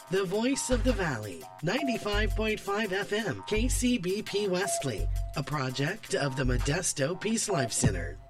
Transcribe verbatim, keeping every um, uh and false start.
the voice of the Valley, ninety-five point five F M, K C B P Wesley, a project of the Modesto Peace Life Center.